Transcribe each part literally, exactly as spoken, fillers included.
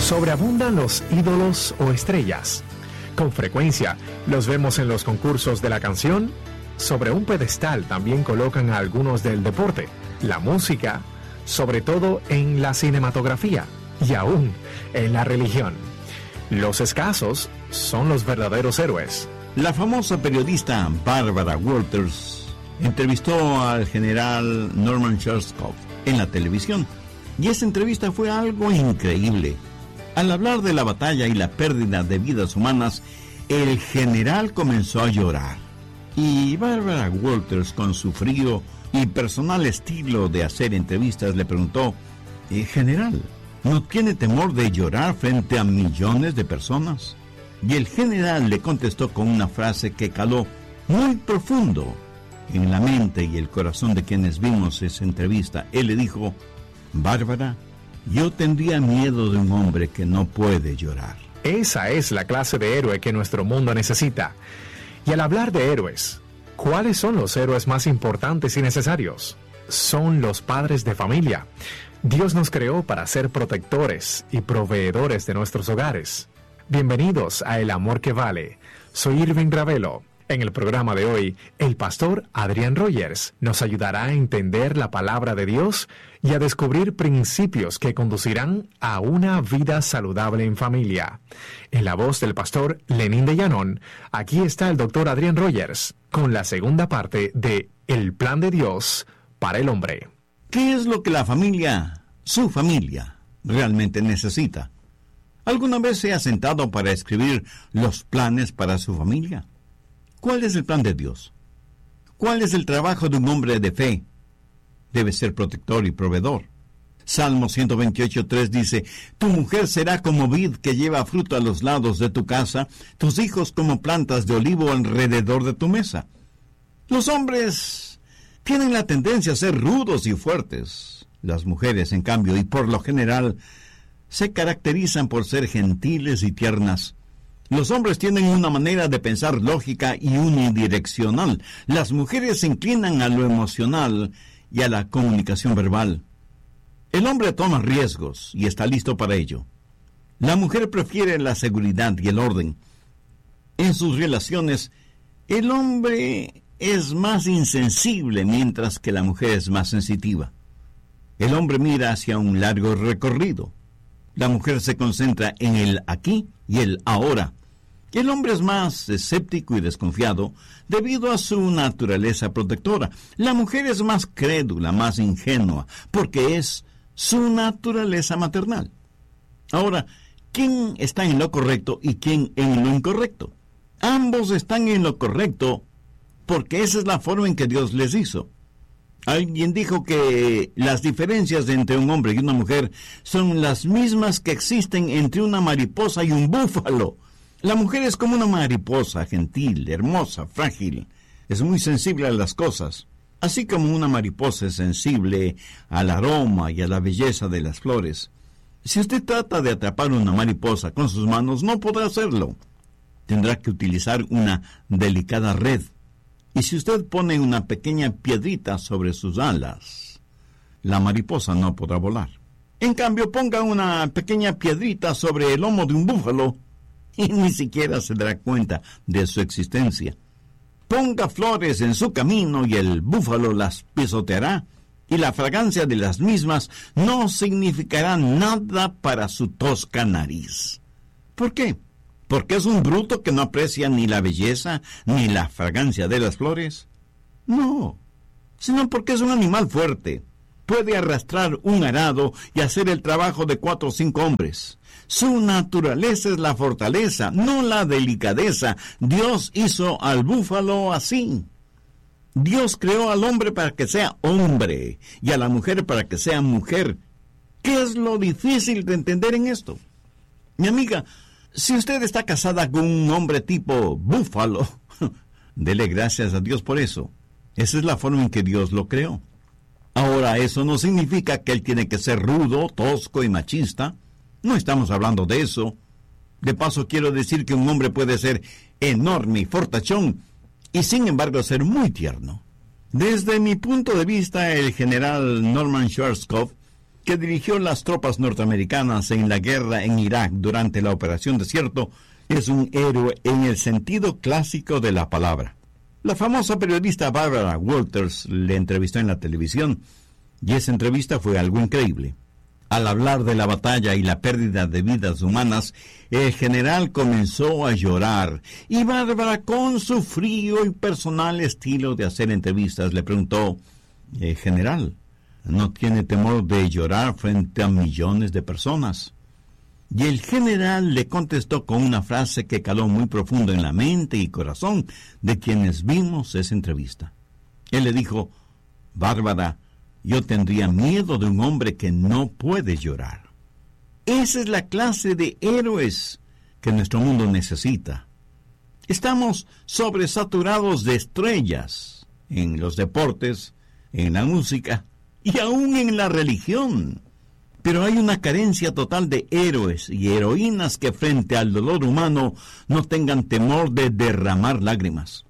Sobreabundan los ídolos o estrellas. Con frecuencia los vemos en los concursos de la canción. Sobre un pedestal también colocan a algunos del deporte, la música, sobre todo en la cinematografía y aún en la religión. Los escasos son los verdaderos héroes. La famosa periodista Barbara Walters entrevistó al general Norman Schwarzkopf en la televisión, y esa entrevista fue algo increíble. Al hablar de la batalla y la pérdida de vidas humanas, el general comenzó a llorar. Y Barbara Walters, con su frío y personal estilo de hacer entrevistas, le preguntó: eh, General, ¿no tiene temor de llorar frente a millones de personas? Y el general le contestó con una frase que caló muy profundo en la mente y el corazón de quienes vimos esa entrevista. Él le dijo: Bárbara, yo tendría miedo de un hombre que no puede llorar. Esa es la clase de héroe que nuestro mundo necesita. Y al hablar de héroes, ¿cuáles son los héroes más importantes y necesarios? Son los padres de familia. Dios nos creó para ser protectores y proveedores de nuestros hogares. Bienvenidos a El Amor que Vale. Soy Irving Ravelo. En el programa de hoy, el pastor Adrian Rogers nos ayudará a entender la palabra de Dios y a descubrir principios que conducirán a una vida saludable en familia. En la voz del pastor Lenín de Llanón, aquí está el doctor Adrian Rogers con la segunda parte de El Plan de Dios para el Hombre. ¿Qué es lo que la familia, su familia, realmente necesita? ¿Alguna vez se ha sentado para escribir los planes para su familia? ¿Cuál es el plan de Dios? ¿Cuál es el trabajo de un hombre de fe? Debe ser protector y proveedor. Salmo ciento veintiocho, tres dice: Tu mujer será como vid que lleva fruto a los lados de tu casa, tus hijos como plantas de olivo alrededor de tu mesa. Los hombres tienen la tendencia a ser rudos y fuertes. Las mujeres, en cambio, y por lo general, se caracterizan por ser gentiles y tiernas. Los hombres tienen una manera de pensar lógica y unidireccional. Las mujeres se inclinan a lo emocional y a la comunicación verbal. El hombre toma riesgos y está listo para ello. La mujer prefiere la seguridad y el orden. En sus relaciones, el hombre es más insensible, mientras que la mujer es más sensitiva. El hombre mira hacia un largo recorrido. La mujer se concentra en el aquí y el ahora. El hombre es más escéptico y desconfiado debido a su naturaleza protectora. La mujer es más crédula, más ingenua, porque es su naturaleza maternal. Ahora, ¿quién está en lo correcto y quién en lo incorrecto? Ambos están en lo correcto porque esa es la forma en que Dios les hizo. Alguien dijo que las diferencias entre un hombre y una mujer son las mismas que existen entre una mariposa y un búfalo. La mujer es como una mariposa, gentil, hermosa, frágil. Es muy sensible a las cosas, así como una mariposa es sensible al aroma y a la belleza de las flores. Si usted trata de atrapar una mariposa con sus manos, no podrá hacerlo. Tendrá que utilizar una delicada red. Y si usted pone una pequeña piedrita sobre sus alas, la mariposa no podrá volar. En cambio, ponga una pequeña piedrita sobre el lomo de un búfalo y ni siquiera se dará cuenta de su existencia. Ponga flores en su camino y el búfalo las pisoteará, y la fragancia de las mismas no significará nada para su tosca nariz. ¿Por qué? ¿Porque es un bruto que no aprecia ni la belleza ni la fragancia de las flores? No, sino porque es un animal fuerte. Puede arrastrar un arado y hacer el trabajo de cuatro o cinco hombres. Su naturaleza es la fortaleza, no la delicadeza. Dios hizo al búfalo así. Dios creó al hombre para que sea hombre y a la mujer para que sea mujer. ¿Qué es lo difícil de entender en esto? Mi amiga, si usted está casada con un hombre tipo búfalo, dele gracias a Dios por eso. Esa es la forma en que Dios lo creó. Ahora, eso no significa que él tiene que ser rudo, tosco y machista. No estamos hablando de eso. De paso, quiero decir que un hombre puede ser enorme y fortachón y sin embargo ser muy tierno. Desde mi punto de vista, el general Norman Schwarzkopf que dirigió las tropas norteamericanas en la guerra en Irak durante la Operación Desierto, es un héroe en el sentido clásico de la palabra. La famosa periodista Barbara Walters le entrevistó en la televisión, y esa entrevista fue algo increíble. Al hablar de la batalla y la pérdida de vidas humanas, el general comenzó a llorar, y Bárbara, con su frío y personal estilo de hacer entrevistas, le preguntó: eh, «General, ¿no tiene temor de llorar frente a millones de personas?». Y el general le contestó con una frase que caló muy profundo en la mente y corazón de quienes vimos esa entrevista. Él le dijo: «Bárbara, yo tendría miedo de un hombre que no puede llorar». Esa es la clase de héroes que nuestro mundo necesita. Estamos sobresaturados de estrellas en los deportes, en la música y aún en la religión. Pero hay una carencia total de héroes y heroínas que frente al dolor humano no tengan temor de derramar lágrimas.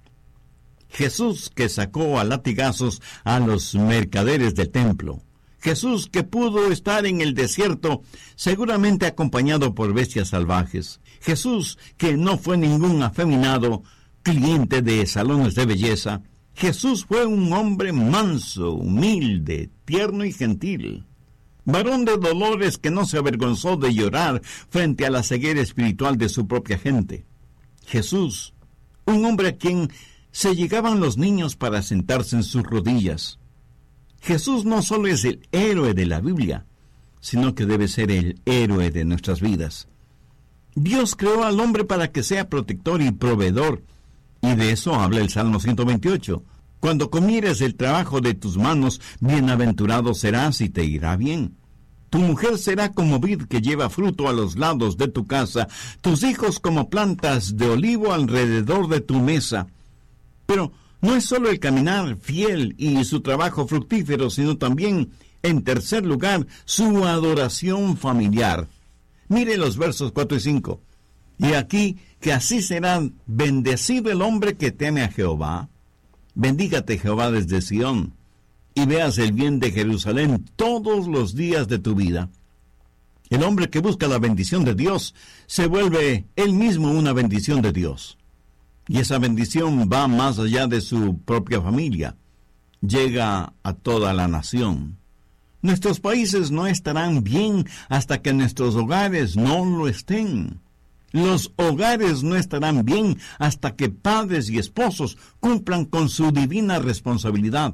Jesús, que sacó a latigazos a los mercaderes del templo. Jesús, que pudo estar en el desierto, seguramente acompañado por bestias salvajes. Jesús, que no fue ningún afeminado, cliente de salones de belleza. Jesús fue un hombre manso, humilde, tierno y gentil. Varón de dolores que no se avergonzó de llorar frente a la ceguera espiritual de su propia gente. Jesús, un hombre a quien se llegaban los niños para sentarse en sus rodillas. Jesús no solo es el héroe de la Biblia, sino que debe ser el héroe de nuestras vidas. Dios creó al hombre para que sea protector y proveedor, y de eso habla el Salmo ciento veintiocho. Cuando comieres el trabajo de tus manos, bienaventurado serás y te irá bien. Tu mujer será como vid que lleva fruto a los lados de tu casa, tus hijos como plantas de olivo alrededor de tu mesa. Pero no es solo el caminar fiel y su trabajo fructífero, sino también, en tercer lugar, su adoración familiar. Mire los versos cuatro y cinco. Y aquí que así será bendecido el hombre que teme a Jehová. Bendígate Jehová desde Sión, y veas el bien de Jerusalén todos los días de tu vida. El hombre que busca la bendición de Dios se vuelve él mismo una bendición de Dios. Y esa bendición va más allá de su propia familia. Llega a toda la nación. Nuestros países no estarán bien hasta que nuestros hogares no lo estén. Los hogares no estarán bien hasta que padres y esposos cumplan con su divina responsabilidad.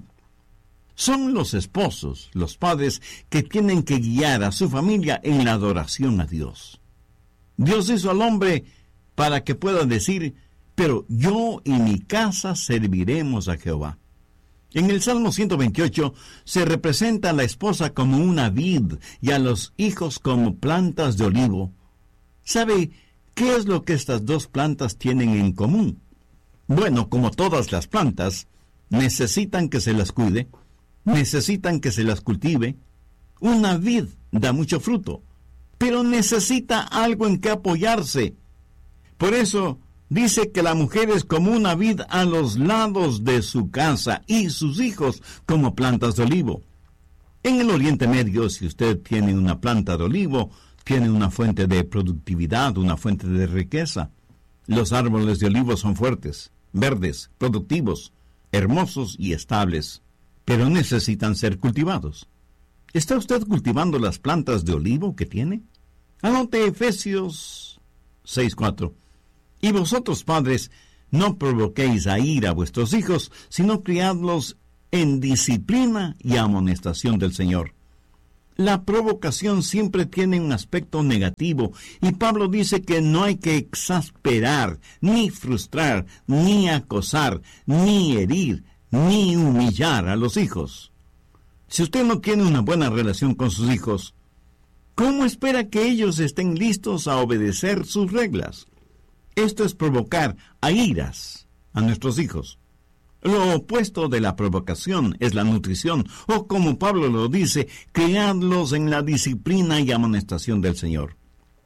Son los esposos, los padres, que tienen que guiar a su familia en la adoración a Dios. Dios hizo al hombre para que pueda decir: «Pero yo y mi casa serviremos a Jehová». En el Salmo ciento veintiocho se representa a la esposa como una vid y a los hijos como plantas de olivo. ¿Sabe qué es lo que estas dos plantas tienen en común? Bueno, como todas las plantas, necesitan que se las cuide, necesitan que se las cultive. Una vid da mucho fruto, pero necesita algo en que apoyarse. Por eso dice que la mujer es como una vid a los lados de su casa y sus hijos como plantas de olivo. En el Oriente Medio, si usted tiene una planta de olivo, tiene una fuente de productividad, una fuente de riqueza. Los árboles de olivo son fuertes, verdes, productivos, hermosos y estables, pero necesitan ser cultivados. ¿Está usted cultivando las plantas de olivo que tiene? Anote Efesios seis cuatro. Y vosotros, padres, no provoquéis a ira a vuestros hijos, sino criadlos en disciplina y amonestación del Señor. La provocación siempre tiene un aspecto negativo, y Pablo dice que no hay que exasperar, ni frustrar, ni acosar, ni herir, ni humillar a los hijos. Si usted no tiene una buena relación con sus hijos, ¿cómo espera que ellos estén listos a obedecer sus reglas? Esto es provocar a iras a nuestros hijos. Lo opuesto de la provocación es la nutrición, o como Pablo lo dice, criadlos en la disciplina y amonestación del Señor.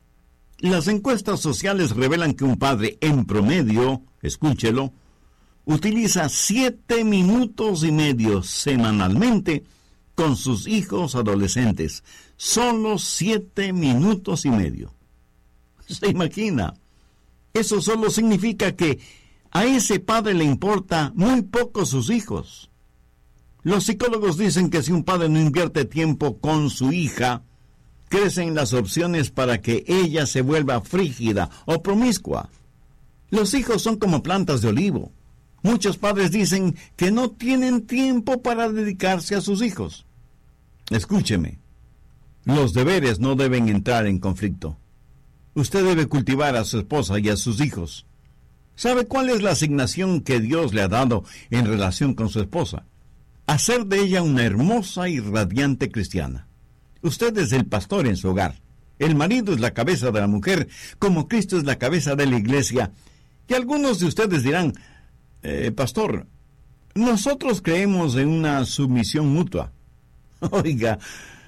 Las encuestas sociales revelan que un padre en promedio, escúchelo, utiliza siete minutos y medio semanalmente con sus hijos adolescentes. Solo siete minutos y medio. ¿Se imagina? Eso solo significa que a ese padre le importa muy poco sus hijos. Los psicólogos dicen que si un padre no invierte tiempo con su hija, crecen las opciones para que ella se vuelva frígida o promiscua. Los hijos son como plantas de olivo. Muchos padres dicen que no tienen tiempo para dedicarse a sus hijos. Escúcheme, los deberes no deben entrar en conflicto. Usted debe cultivar a su esposa y a sus hijos. ¿Sabe cuál es la asignación que Dios le ha dado en relación con su esposa? Hacer de ella una hermosa y radiante cristiana. Usted es el pastor en su hogar. El marido es la cabeza de la mujer, como Cristo es la cabeza de la iglesia. Y algunos de ustedes dirán, eh, pastor, nosotros creemos en una sumisión mutua. Oiga,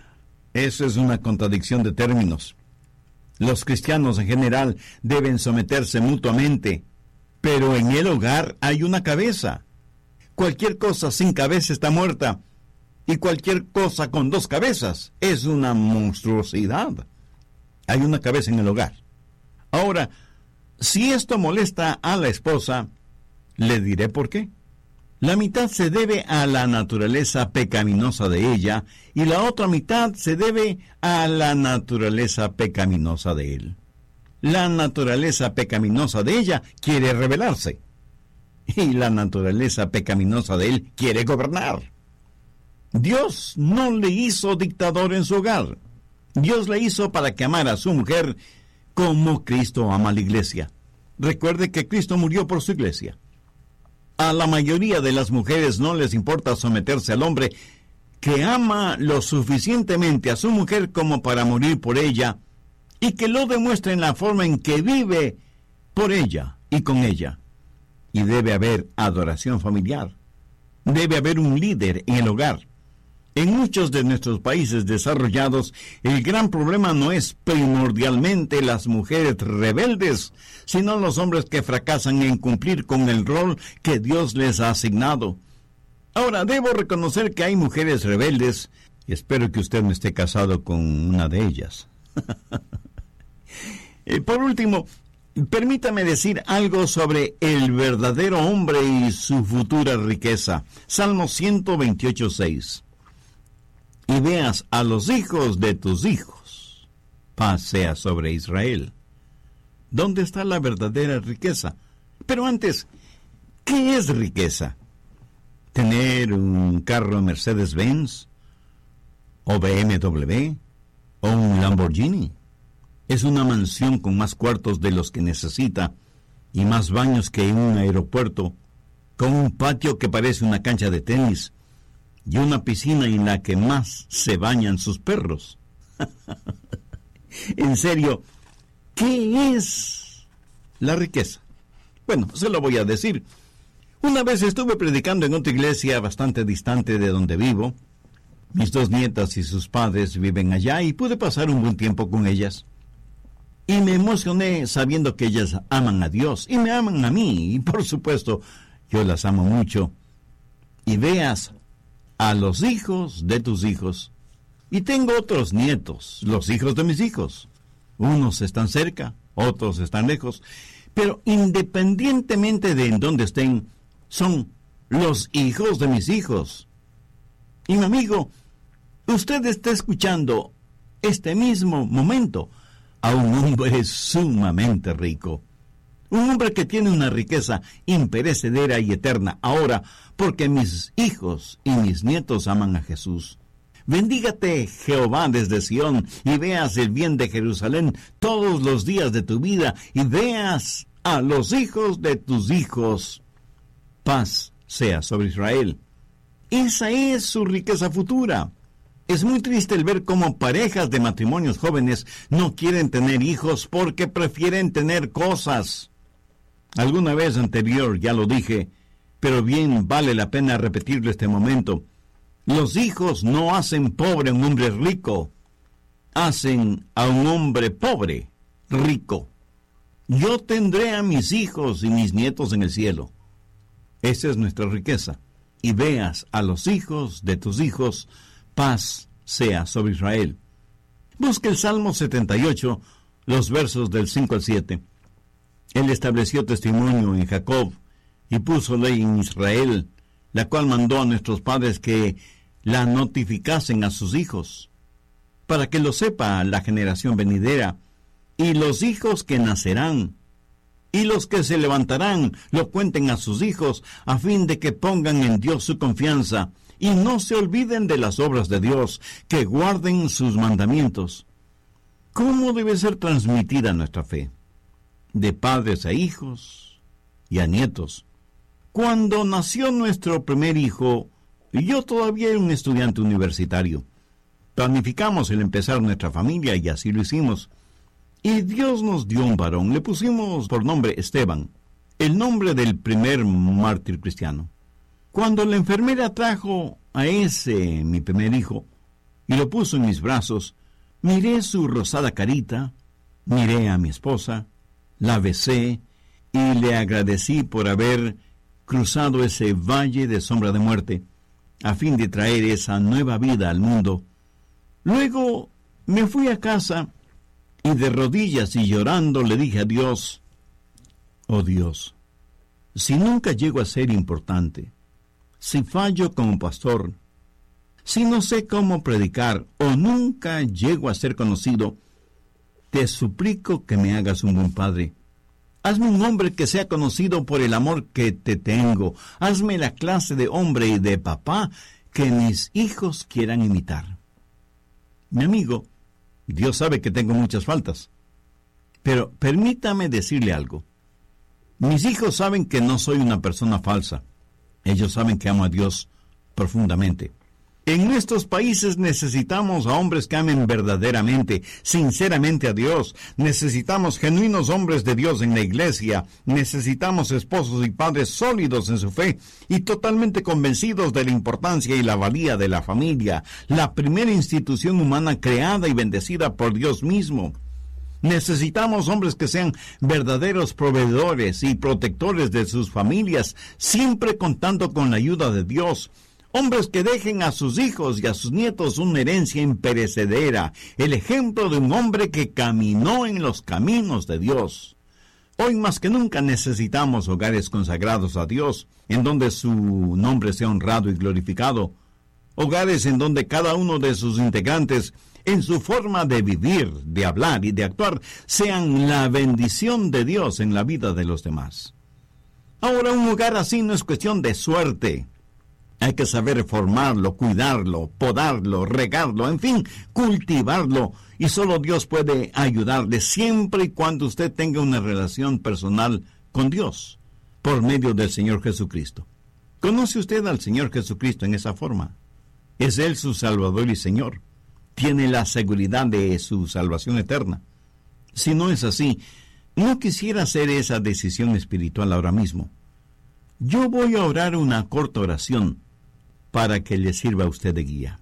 eso es una contradicción de términos. Los cristianos en general deben someterse mutuamente, pero en el hogar hay una cabeza. Cualquier cosa sin cabeza está muerta, y cualquier cosa con dos cabezas es una monstruosidad. Hay una cabeza en el hogar. Ahora, si esto molesta a la esposa, le diré por qué. La mitad se debe a la naturaleza pecaminosa de ella, y la otra mitad se debe a la naturaleza pecaminosa de él. La naturaleza pecaminosa de ella quiere rebelarse, y la naturaleza pecaminosa de él quiere gobernar. Dios no le hizo dictador en su hogar. Dios le hizo para que amara a su mujer como Cristo ama a la iglesia. Recuerde que Cristo murió por su iglesia. A la mayoría de las mujeres no les importa someterse al hombre que ama lo suficientemente a su mujer como para morir por ella, y que lo demuestra en la forma en que vive por ella y con ella. Y debe haber adoración familiar. Debe haber un líder en el hogar. En muchos de nuestros países desarrollados, el gran problema no es primordialmente las mujeres rebeldes, sino los hombres que fracasan en cumplir con el rol que Dios les ha asignado. Ahora, debo reconocer que hay mujeres rebeldes, y espero que usted no esté casado con una de ellas. Por último, permítame decir algo sobre el verdadero hombre y su futura riqueza. Salmo ciento veintiocho, seis. Y veas a los hijos de tus hijos, paz sea sobre Israel. ¿Dónde está la verdadera riqueza? Pero antes, ¿qué es riqueza? ¿Tener un carro Mercedes-Benz? ¿O B M W? ¿O un Lamborghini? Es una mansión con más cuartos de los que necesita y más baños que en un aeropuerto, con un patio que parece una cancha de tenis y una piscina en la que más se bañan sus perros. En serio, ¿qué es la riqueza? Bueno, se lo voy a decir. Una vez estuve predicando en otra iglesia bastante distante de donde vivo. Mis dos nietas y sus padres viven allá y pude pasar un buen tiempo con ellas. Y me emocioné sabiendo que ellas aman a Dios y me aman a mí. Y por supuesto, yo las amo mucho. Y veas a los hijos de tus hijos. Y tengo otros nietos, los hijos de mis hijos. Unos están cerca, otros están lejos. Pero independientemente de en dónde estén, son los hijos de mis hijos. Y mi amigo, usted está escuchando este mismo momento a un hombre sumamente rico. Un hombre que tiene una riqueza imperecedera y eterna ahora, porque mis hijos y mis nietos aman a Jesús. Bendígate Jehová desde Sión, y veas el bien de Jerusalén todos los días de tu vida, y veas a los hijos de tus hijos. Paz sea sobre Israel. Esa es su riqueza futura. Es muy triste el ver cómo parejas de matrimonios jóvenes no quieren tener hijos porque prefieren tener cosas. Alguna vez anterior ya lo dije, pero bien vale la pena repetirlo este momento. Los hijos no hacen pobre a un hombre rico, hacen a un hombre pobre rico. Yo tendré a mis hijos y mis nietos en el cielo. Esa es nuestra riqueza. Y veas a los hijos de tus hijos, paz sea sobre Israel. Busque el Salmo setenta y ocho, los versos del cinco al siete. Él estableció testimonio en Jacob y puso ley en Israel, la cual mandó a nuestros padres que la notificasen a sus hijos, para que lo sepa la generación venidera, y los hijos que nacerán, y los que se levantarán lo cuenten a sus hijos, a fin de que pongan en Dios su confianza, y no se olviden de las obras de Dios, que guarden sus mandamientos. ¿Cómo debe ser transmitida nuestra fe? De padres a hijos y a nietos. Cuando nació nuestro primer hijo, yo todavía era un estudiante universitario. Planificamos el empezar nuestra familia y así lo hicimos. Y Dios nos dio un varón. Le pusimos por nombre Esteban, el nombre del primer mártir cristiano. Cuando la enfermera trajo a ese, mi primer hijo, y lo puso en mis brazos, miré su rosada carita, miré a mi esposa, la besé y le agradecí por haber cruzado ese valle de sombra de muerte, a fin de traer esa nueva vida al mundo. Luego me fui a casa y de rodillas y llorando le dije a Dios: oh Dios, si nunca llego a ser importante, si fallo como pastor, si no sé cómo predicar o nunca llego a ser conocido, te suplico que me hagas un buen padre. Hazme un hombre que sea conocido por el amor que te tengo. Hazme la clase de hombre y de papá que mis hijos quieran imitar. Mi amigo, Dios sabe que tengo muchas faltas, pero permítame decirle algo. Mis hijos saben que no soy una persona falsa. Ellos saben que amo a Dios profundamente. En nuestros países necesitamos a hombres que amen verdaderamente, sinceramente a Dios. Necesitamos genuinos hombres de Dios en la iglesia. Necesitamos esposos y padres sólidos en su fe y totalmente convencidos de la importancia y la valía de la familia, la primera institución humana creada y bendecida por Dios mismo. Necesitamos hombres que sean verdaderos proveedores y protectores de sus familias, siempre contando con la ayuda de Dios. Hombres que dejen a sus hijos y a sus nietos una herencia imperecedera, el ejemplo de un hombre que caminó en los caminos de Dios. Hoy más que nunca necesitamos hogares consagrados a Dios, en donde su nombre sea honrado y glorificado. Hogares en donde cada uno de sus integrantes, en su forma de vivir, de hablar y de actuar, sean la bendición de Dios en la vida de los demás. Ahora, un hogar así no es cuestión de suerte. Hay que saber formarlo, cuidarlo, podarlo, regarlo, en fin, cultivarlo. Y solo Dios puede ayudarle siempre y cuando usted tenga una relación personal con Dios, por medio del Señor Jesucristo. ¿Conoce usted al Señor Jesucristo en esa forma? ¿Es Él su Salvador y Señor? ¿Tiene la seguridad de su salvación eterna? Si no es así, no quisiera hacer esa decisión espiritual ahora mismo. Yo voy a orar una corta oración para que le sirva a usted de guía.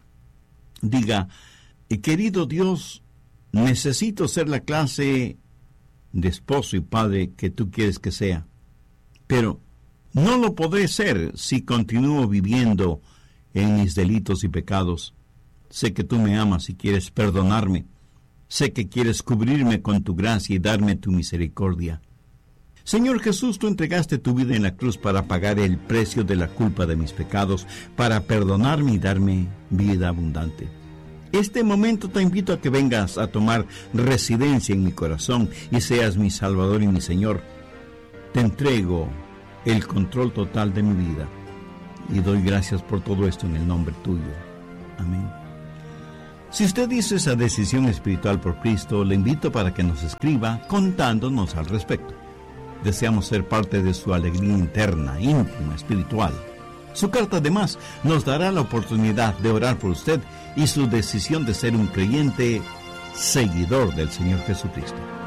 Diga: querido Dios, necesito ser la clase de esposo y padre que tú quieres que sea, pero no lo podré ser si continúo viviendo en mis delitos y pecados. Sé que tú me amas y quieres perdonarme. Sé que quieres cubrirme con tu gracia y darme tu misericordia. Señor Jesús, tú entregaste tu vida en la cruz para pagar el precio de la culpa de mis pecados, para perdonarme y darme vida abundante. Este momento te invito a que vengas a tomar residencia en mi corazón y seas mi Salvador y mi Señor. Te entrego el control total de mi vida y doy gracias por todo esto en el nombre tuyo. Amén. Si usted hizo esa decisión espiritual por Cristo, le invito para que nos escriba contándonos al respecto. Deseamos ser parte de su alegría interna, íntima, espiritual. Su carta además nos dará la oportunidad de orar por usted y su decisión de ser un creyente seguidor del Señor Jesucristo.